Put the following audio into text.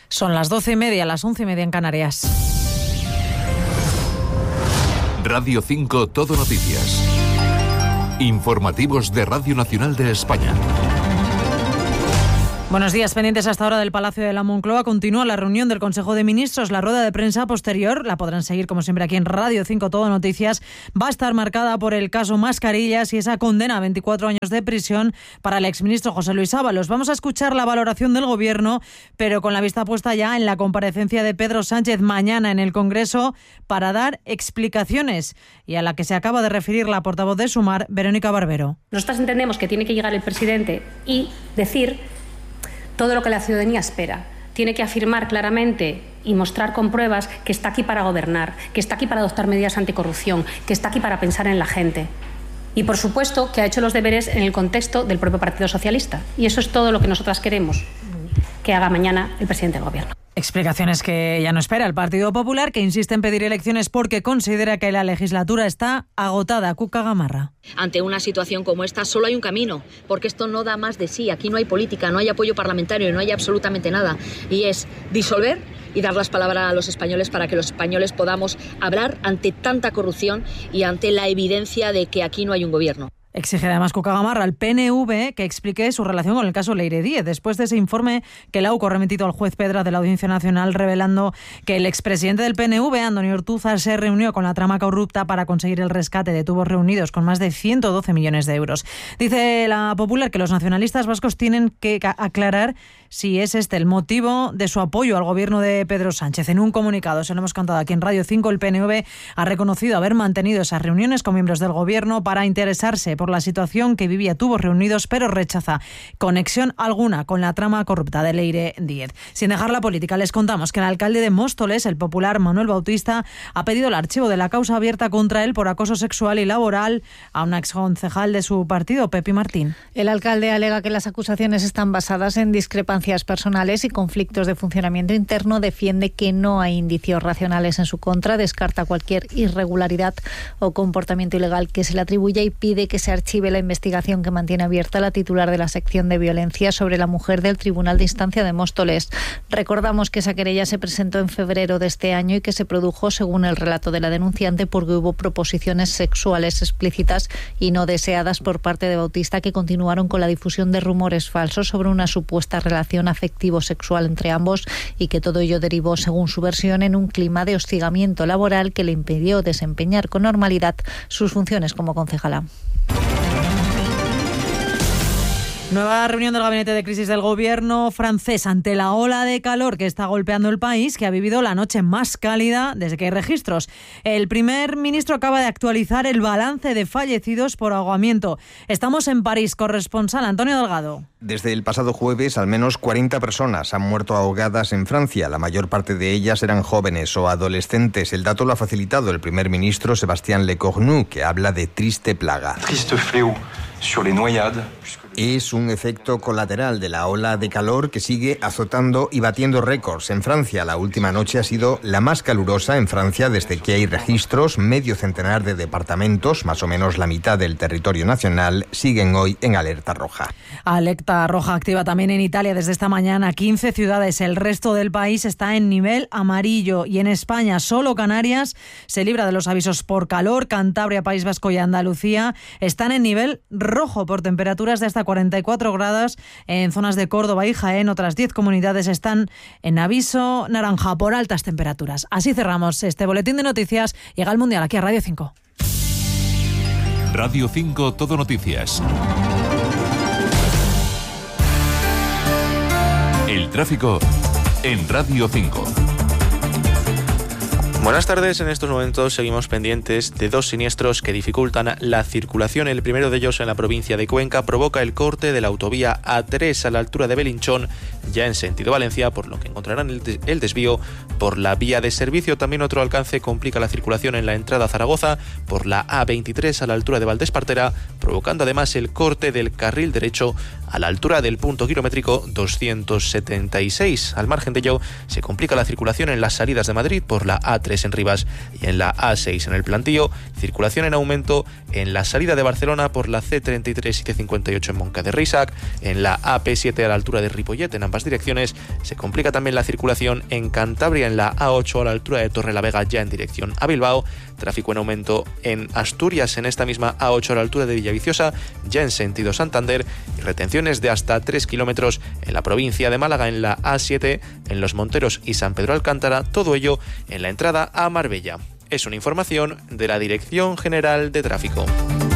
Son las 12:30, las 11:30 en Canarias. Radio 5 Todo Noticias. Informativos de Radio Nacional de España. Buenos días, pendientes hasta ahora del Palacio de la Moncloa. Continúa la reunión del Consejo de Ministros. La rueda de prensa posterior, la podrán seguir como siempre aquí en Radio 5 Todo Noticias, va a estar marcada por el caso Mascarillas y esa condena a 24 años de prisión para el exministro José Luis Ábalos. Vamos a escuchar la valoración del Gobierno, pero con la vista puesta ya en la comparecencia de Pedro Sánchez mañana en el Congreso para dar explicaciones, y a la que se acaba de referir la portavoz de Sumar, Verónica Barbero. Nosotras entendemos que tiene que llegar el presidente y decir todo lo que la ciudadanía espera. Tiene que afirmar claramente y mostrar con pruebas que está aquí para gobernar, que está aquí para adoptar medidas anticorrupción, que está aquí para pensar en la gente. Y, por supuesto, que ha hecho los deberes en el contexto del propio Partido Socialista. Y eso es todo lo que nosotras queremos que haga mañana el presidente del Gobierno. Explicaciones que ya no espera el Partido Popular, que insiste en pedir elecciones porque considera que la legislatura está agotada. Cuca Gamarra. Ante una situación como esta solo hay un camino, porque esto no da más de sí. Aquí no hay política, no hay apoyo parlamentario, no hay absolutamente nada. Y es disolver y dar las palabras a los españoles para que los españoles podamos hablar ante tanta corrupción y ante la evidencia de que aquí no hay un gobierno. Exige además Cuca Gamarra al PNV que explique su relación con el caso Leire Díez, después de ese informe que la UCO ha remitido al juez Pedra de la Audiencia Nacional, revelando que el expresidente del PNV, Antonio Ortúzar, se reunió con la trama corrupta para conseguir el rescate de tubos reunidos con más de 112 millones de euros. Dice la Popular que los nacionalistas vascos tienen que aclarar si es este el motivo de su apoyo al gobierno de Pedro Sánchez. En un comunicado, se lo hemos contado aquí en Radio 5, el PNV ha reconocido haber mantenido esas reuniones con miembros del gobierno para interesarse por la situación que vivía Tubos Reunidos, pero rechaza conexión alguna con la trama corrupta de Leire Díez. Sin dejar la política, les contamos que el alcalde de Móstoles, el popular Manuel Bautista, ha pedido el archivo de la causa abierta contra él por acoso sexual y laboral a una exconcejal de su partido, Pepi Martín. El alcalde alega que las acusaciones están basadas en discrepancias personales y conflictos de funcionamiento interno, defiende que no hay indicios racionales en su contra, descarta cualquier irregularidad o comportamiento ilegal que se le atribuya y pide que se archive la investigación que mantiene abierta la titular de la sección de violencia sobre la mujer del Tribunal de Instancia de Móstoles. Recordamos que esa querella se presentó en febrero de este año y que se produjo, según el relato de la denunciante, porque hubo proposiciones sexuales explícitas y no deseadas por parte de Bautista, que continuaron con la difusión de rumores falsos sobre una supuesta relación afectivo-sexual entre ambos, y que todo ello derivó, según su versión, en un clima de hostigamiento laboral que le impidió desempeñar con normalidad sus funciones como concejala. Nueva reunión del Gabinete de Crisis del Gobierno francés ante la ola de calor que está golpeando el país, que ha vivido la noche más cálida desde que hay registros. El primer ministro acaba de actualizar el balance de fallecidos por ahogamiento. Estamos en París, corresponsal Antonio Delgado. Desde el pasado jueves, al menos 40 personas han muerto ahogadas en Francia. La mayor parte de ellas eran jóvenes o adolescentes. El dato lo ha facilitado el primer ministro Sébastien Lecornu, que habla de triste plaga. Triste fléau sur les noyades. Es un efecto colateral de la ola de calor que sigue azotando y batiendo récords en Francia. La última noche ha sido la más calurosa en Francia desde que hay registros. Medio centenar de departamentos, más o menos la mitad del territorio nacional, siguen hoy en alerta roja. Alerta roja activa también en Italia desde esta mañana. 15 ciudades. El resto del país está en nivel amarillo. Y en España, solo Canarias se libra de los avisos por calor. Cantabria, País Vasco y Andalucía están en nivel rojo por temperaturas de hasta 44 grados en zonas de Córdoba y Jaén. Otras 10 comunidades están en aviso naranja por altas temperaturas. Así cerramos este boletín de noticias. Llega el Mundial aquí a Radio 5. Radio 5 Todo Noticias. El tráfico en Radio 5. Buenas tardes, en estos momentos seguimos pendientes de dos siniestros que dificultan la circulación. El primero de ellos en la provincia de Cuenca provoca el corte de la autovía A3 a la altura de Belinchón, ya en sentido Valencia, por lo que encontrarán el desvío por la vía de servicio. También otro alcance complica la circulación en la entrada a Zaragoza por la A23 a la altura de Valdespartera, provocando además el corte del carril derecho a la altura del punto kilométrico 276. Al margen de ello, se complica la circulación en las salidas de Madrid por la A3 en Rivas y en la A6 en el Plantío. Circulación en aumento en la salida de Barcelona por la C33 y C58 en Montcada de Reixac. En la AP7 a la altura de Ripollet en ambas direcciones. Se complica también la circulación en Cantabria en la A8 a la altura de Torrelavega ya en dirección a Bilbao. Tráfico en aumento en Asturias en esta misma A8 a la altura de Villaviciosa ya en sentido Santander. Y retenciones de hasta 3 kilómetros en la provincia de Málaga en la A7, en Los Monteros y San Pedro Alcántara. Todo ello en la entrada a Marbella. Es una información de la Dirección General de Tráfico.